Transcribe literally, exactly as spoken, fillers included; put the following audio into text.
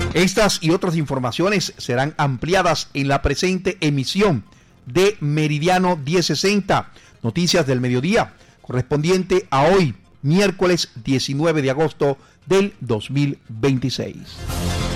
Estas y otras informaciones serán ampliadas en la presente emisión de Meridiano mil sesenta, Noticias del Mediodía, correspondiente a hoy, miércoles diecinueve de agosto del dos mil veintiséis.